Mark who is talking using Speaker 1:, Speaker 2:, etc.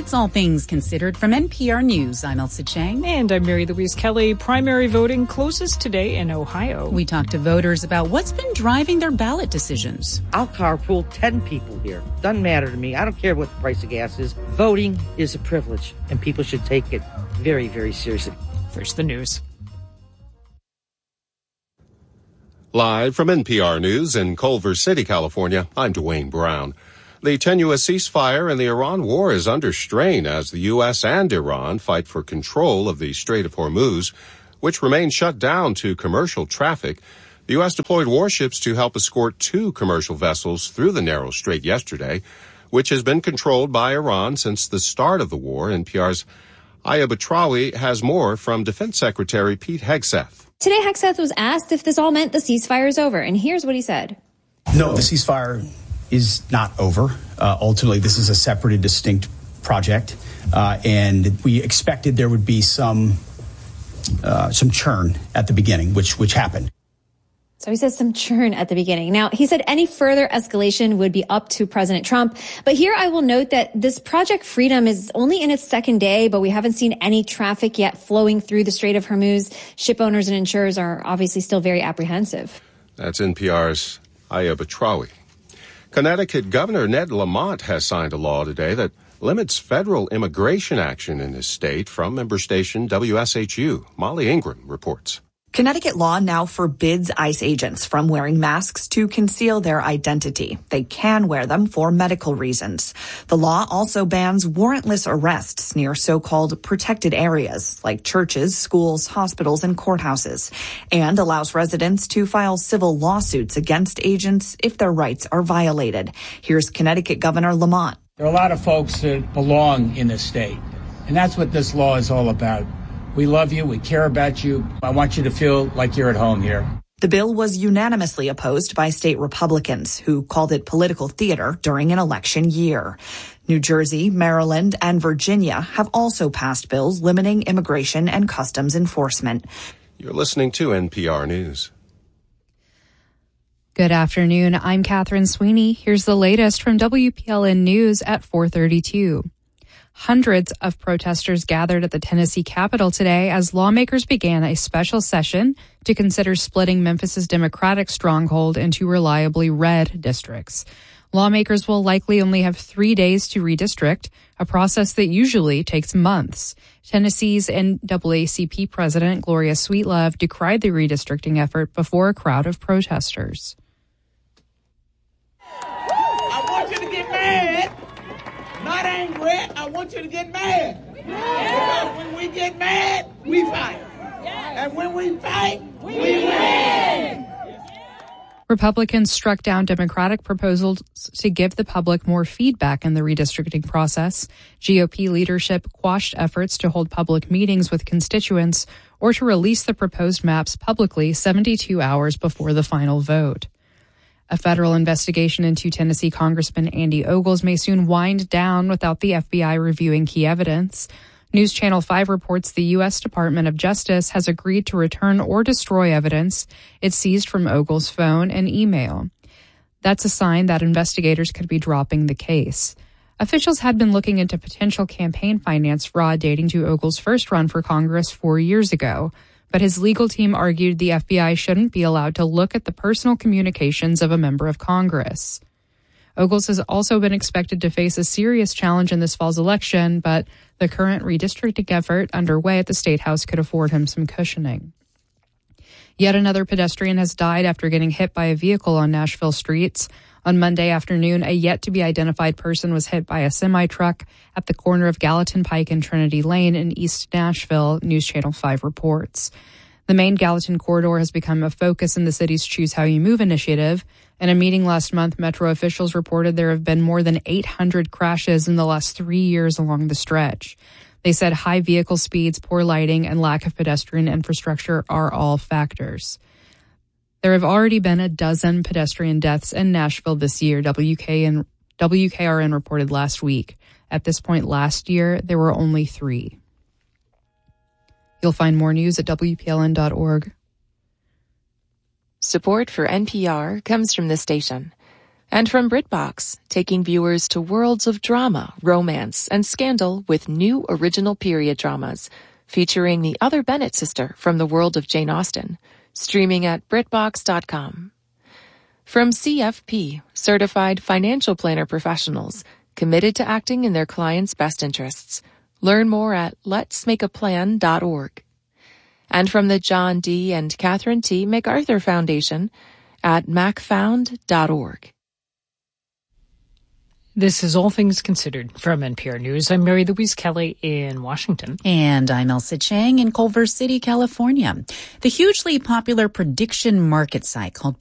Speaker 1: It's All Things Considered from NPR News. I'm Elsa Chang.
Speaker 2: And I'm Mary Louise Kelly. Primary voting closes today in Ohio.
Speaker 1: We talked to voters about what's been driving their ballot decisions.
Speaker 3: I'll carpool 10 people here. Doesn't matter to me. I don't care what the price of gas is. Voting is a privilege, and people should take it very, very seriously.
Speaker 2: First, the news.
Speaker 4: Live from NPR News in Culver City, California, I'm Dwayne Brown. The tenuous ceasefire in the Iran war is under strain as the U.S. and Iran fight for control of the Strait of Hormuz, which remains shut down to commercial traffic. The U.S. deployed warships to help escort 2 commercial vessels through the narrow strait yesterday, which has been controlled by Iran since the start of the war. NPR's Aya Batrawi has more from Defense Secretary Pete Hegseth.
Speaker 5: Today, Hegseth was asked if this all meant the ceasefire is over, and here's what he said.
Speaker 6: No, the ceasefire is not over. Ultimately, this is a separate and distinct project, and we expected there would be some churn at the beginning, which happened.
Speaker 5: So he says some churn at the beginning. Now, he said any further escalation would be up to President Trump. But here I will note that this Project Freedom is only in its second day, but we haven't seen any traffic yet flowing through the Strait of Hormuz. Ship owners and insurers are obviously still very apprehensive.
Speaker 4: That's NPR's Aya Batrawi. Connecticut Governor Ned Lamont has signed a law today that limits federal immigration action in his state. From member station WSHU, Molly Ingram reports.
Speaker 7: Connecticut law now forbids ICE agents from wearing masks to conceal their identity. They can wear them for medical reasons. The law also bans warrantless arrests near so-called protected areas like churches, schools, hospitals, and courthouses, and allows residents to file civil lawsuits against agents if their rights are violated. Here's Connecticut Governor Lamont.
Speaker 8: There are a lot of folks that belong in this state, and that's what this law is all about. We love you. We care about you. I want you to feel like you're at home here.
Speaker 7: The bill was unanimously opposed by state Republicans who called it political theater during an election year. New Jersey, Maryland, and Virginia have also passed bills limiting immigration and customs enforcement.
Speaker 4: You're listening to NPR News.
Speaker 9: Good afternoon. I'm Catherine Sweeney. Here's the latest from WPLN News at 4:32. Hundreds of protesters gathered at the Tennessee Capitol today as lawmakers began a special session to consider splitting Memphis's Democratic stronghold into reliably red districts. Lawmakers will likely only have 3 days to redistrict, a process that usually takes months. Tennessee's NAACP President Gloria Sweetlove decried the redistricting effort before a crowd of protesters.
Speaker 10: I want you to get mad. Not angry, I want you to get mad. Because when we get mad, we fight. And when we fight, we win.
Speaker 9: Republicans struck down Democratic proposals to give the public more feedback in the redistricting process. GOP leadership quashed efforts to hold public meetings with constituents or to release the proposed maps publicly 72 hours before the final vote. A federal investigation into Tennessee Congressman Andy Ogles may soon wind down without the FBI reviewing key evidence. News Channel 5 reports the U.S. Department of Justice has agreed to return or destroy evidence it seized from Ogles' phone and email. That's a sign that investigators could be dropping the case. Officials had been looking into potential campaign finance fraud dating to Ogles' first run for Congress 4 years ago. But his legal team argued the FBI shouldn't be allowed to look at the personal communications of a member of Congress. Ogles has also been expected to face a serious challenge in this fall's election, but the current redistricting effort underway at the State House could afford him some cushioning. Yet another pedestrian has died after getting hit by a vehicle on Nashville streets. On Monday afternoon, a yet-to-be-identified person was hit by a semi-truck at the corner of Gallatin Pike and Trinity Lane in East Nashville, News Channel 5 reports. The main Gallatin corridor has become a focus in the city's Choose How You Move initiative. In a meeting last month, Metro officials reported there have been more than 800 crashes in the last 3 years along the stretch. They said high vehicle speeds, poor lighting, and lack of pedestrian infrastructure are all factors. There have already been a dozen pedestrian deaths in Nashville this year, WKRN reported last week. At this point last year, there were only 3. You'll find more news at WPLN.org.
Speaker 11: Support for NPR comes from this station And from BritBox, taking viewers to worlds of drama, romance, and scandal with new original period dramas, featuring the other Bennett sister from the world of Jane Austen, streaming at BritBox.com. From CFP, certified financial planner professionals, committed to acting in their clients' best interests. Learn more at letsmakeaplan.org. And from the John D. and Catherine T. MacArthur Foundation at macfound.org.
Speaker 2: This is All Things Considered from NPR News. I'm Mary Louise Kelly in Washington.
Speaker 1: And I'm Elsa Chang in Culver City, California. The hugely popular prediction market site called